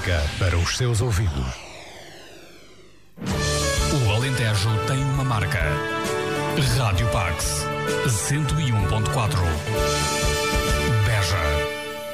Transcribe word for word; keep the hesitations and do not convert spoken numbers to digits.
música para os seus ouvidos. O Alentejo tem uma marca. Rádio Pax cento e um ponto quatro.